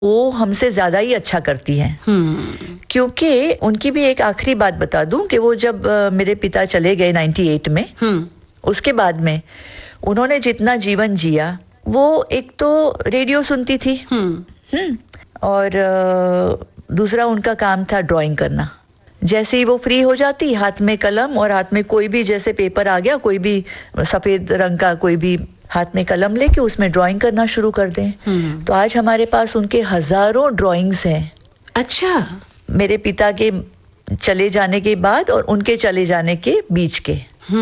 वो हमसे ज़्यादा ही अच्छा करती हैं। क्योंकि उनकी भी एक आखिरी बात बता दूं कि वो जब मेरे पिता चले गए 98 में, उसके बाद में उन्होंने जितना जीवन जिया, वो एक तो रेडियो सुनती थी और दूसरा उनका काम था ड्राइंग करना। जैसे ही वो फ्री हो जाती, हाथ में कलम और हाथ में कोई भी जैसे पेपर आ गया, कोई भी सफ़ेद रंग का कोई भी हाथ में कलम लेके उसमें ड्राइंग करना शुरू कर दें। तो आज हमारे पास उनके हजारों ड्राइंग्स हैं। अच्छा। मेरे पिता के चले जाने के बाद और उनके चले जाने के बीच के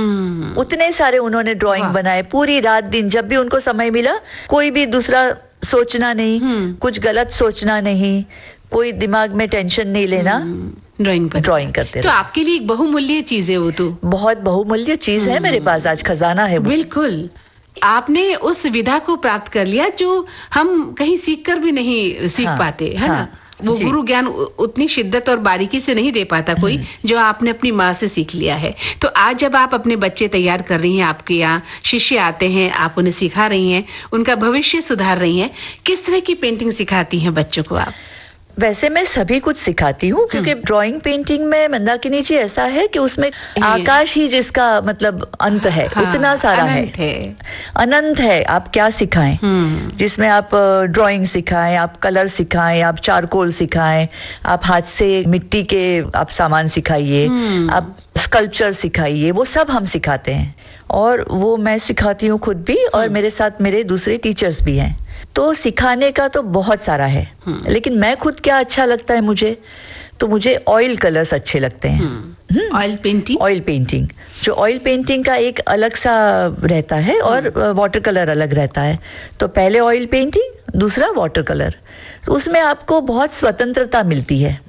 उतने सारे उन्होंने ड्राइंग बनाए। पूरी रात दिन जब भी उनको समय मिला, कोई भी दूसरा सोचना नहीं, कुछ गलत सोचना नहीं, कोई दिमाग में टेंशन नहीं लेना, ड्राइंग करते। तो आपके लिए एक बहुमूल्य चीज है वो, तो बहुत बहुमूल्य चीज है मेरे पास, आज खजाना है वो। बिल्कुल। आपने उस विधा को प्राप्त कर लिया जो हम कहीं सीख कर भी नहीं सीख पाते, है ना? वो गुरु ज्ञान उतनी शिद्दत और बारीकी से नहीं दे पाता कोई, जो आपने अपनी माँ से सीख लिया है। तो आज जब आप अपने बच्चे तैयार कर रही हैं, आपके यहाँ शिष्य आते हैं, आप उन्हें सिखा रही हैं, उनका भविष्य सुधार रही हैं, किस तरह की पेंटिंग सिखाती हैं बच्चों को आप? वैसे मैं सभी कुछ सिखाती हूँ, क्योंकि ड्राइंग पेंटिंग में मंदाकिनी जी ऐसा है कि उसमें आकाश ही जिसका मतलब अंत है, उतना सारा है, अनंत है। आप क्या सिखाएं, जिसमें आप ड्राइंग सिखाएं, आप कलर सिखाएं, आप चारकोल सिखाएं, आप हाथ से मिट्टी के आप सामान सिखाइए, आप स्कल्पचर सिखाइए, वो सब हम सिखाते हैं। और वो मैं सिखाती हूँ खुद भी, और मेरे साथ मेरे दूसरे टीचर्स भी हैं। तो सिखाने का तो बहुत सारा है, लेकिन मैं खुद क्या अच्छा लगता है मुझे, तो मुझे ऑयल कलर्स अच्छे लगते हैं। ऑयल पेंटिंग जो ऑयल पेंटिंग का एक अलग सा रहता है और वाटर कलर अलग रहता है। तो पहले ऑयल पेंटिंग, दूसरा वाटर कलर। तो उसमें आपको बहुत स्वतंत्रता मिलती है।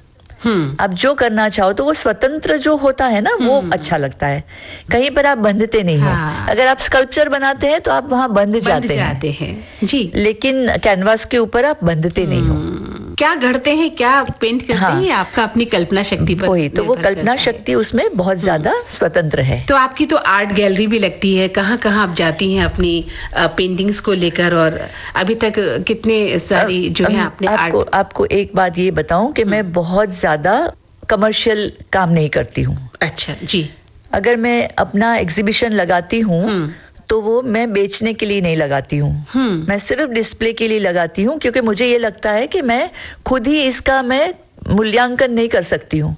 आप जो करना चाहो तो वो स्वतंत्र जो होता है ना, वो अच्छा लगता है। कहीं पर आप बंधते नहीं हो। अगर आप स्कल्पचर बनाते हैं तो आप वहाँ बंध जाते हैं जी, लेकिन कैनवास के ऊपर आप बंधते नहीं हो। क्या गढ़ते हैं, क्या पेंट करते हैं, आपका अपनी कल्पना शक्ति पर वही तो, वो कल्पना शक्ति उसमें बहुत ज्यादा स्वतंत्र है। तो आपकी तो आर्ट गैलरी भी लगती है, कहाँ कहाँ आप जाती हैं अपनी पेंटिंग्स को लेकर, और अभी तक कितने सारी जो है आपने आपको एक बात ये बताऊं कि मैं बहुत ज्यादा कमर्शियल काम नहीं करती हूँ। अच्छा जी। अगर मैं अपना एग्जीबिशन लगाती हूँ तो वो मैं बेचने के लिए नहीं लगाती हूँ, मैं सिर्फ डिस्प्ले के लिए लगाती हूँ, क्योंकि मुझे ये लगता है कि मैं खुद ही इसका मैं मूल्यांकन नहीं कर सकती हूँ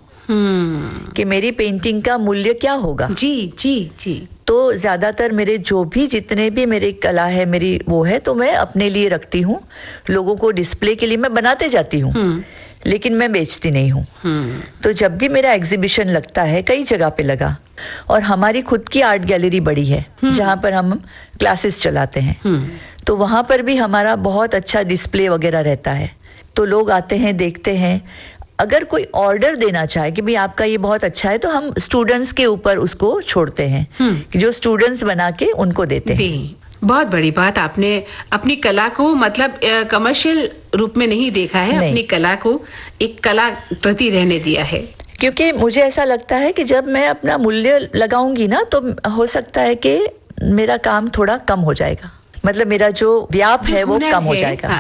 कि मेरी पेंटिंग का मूल्य क्या होगा। जी जी जी। तो ज्यादातर मेरे जो भी जितने भी मेरी कला है, मेरी वो है, तो मैं अपने लिए रखती हूँ। लोगों को डिस्प्ले के लिए मैं बनाते जाती हूँ, लेकिन मैं बेचती नहीं हूँ। तो जब भी मेरा एग्जीबिशन लगता है, कई जगह पे लगा, और हमारी खुद की आर्ट गैलरी बड़ी है जहाँ पर हम क्लासेस चलाते हैं, तो वहाँ पर भी हमारा बहुत अच्छा डिस्प्ले वगैरह रहता है। तो लोग आते हैं, देखते हैं। अगर कोई ऑर्डर देना चाहे कि भाई आपका ये बहुत अच्छा है, तो हम स्टूडेंट्स के ऊपर उसको छोड़ते हैं कि जो स्टूडेंट्स बना के उनको देते हैं। बहुत बड़ी बात, आपने अपनी कला को मतलब कमर्शियल रूप में नहीं देखा है, अपनी कला को एक कला प्रति रहने दिया है। क्योंकि मुझे ऐसा लगता है कि जब मैं अपना मूल्य लगाऊंगी ना, तो हो सकता है कि मेरा काम थोड़ा कम हो जाएगा, मतलब मेरा जो व्याप है वो कम हो जाएगा।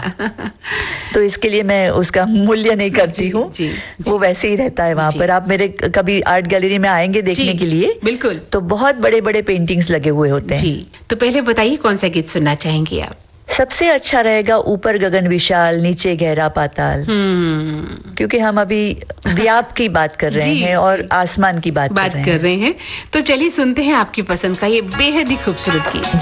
तो इसके लिए मैं उसका मूल्य नहीं करती हूँ, वो वैसे ही रहता है वहाँ पर। आप मेरे कभी आर्ट गैलरी में आएंगे देखने के लिए, बिल्कुल, तो बहुत बड़े बड़े पेंटिंग्स लगे हुए होते हैं जी। तो पहले बताइए कौन सा गीत सुनना चाहेंगी आप? सबसे अच्छा रहेगा ऊपर गगन विशाल नीचे गहरा पाताल, क्योंकि हम अभी व्याप की बात कर रहे हैं और आसमान की बात कर रहे हैं। तो चलिए सुनते हैं आपकी पसंद का ये बेहद ही खूबसूरत गीत।